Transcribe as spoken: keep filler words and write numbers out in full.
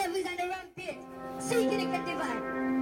devil is on the rampage, seeking to get divine.